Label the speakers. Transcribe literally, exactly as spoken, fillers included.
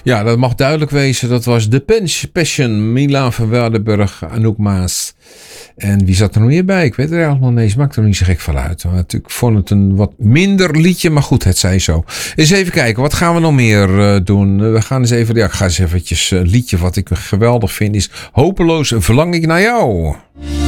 Speaker 1: Ja, dat mag duidelijk wezen. Dat was The Passion, Milan van Waardenburg, Anouk Maas. En wie zat er nog meer bij? Ik weet er eigenlijk nog niet eens. Maakt er niet zo gek van uit. Maar ik vond het een wat minder liedje, maar goed, het zij zo. Eens even kijken, wat gaan we nog meer uh, doen? We gaan eens even, ja, ik ga eens eventjes een uh, liedje wat ik geweldig vind is Hopeloos verlang ik naar jou.